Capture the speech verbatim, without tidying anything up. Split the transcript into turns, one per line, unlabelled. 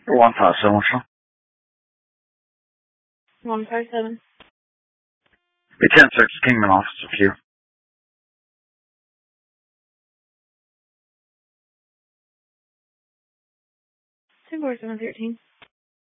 one five seven, what's wrong?
one five seven.
Lieutenant Search Kingman office with you.
two four seven thirteen.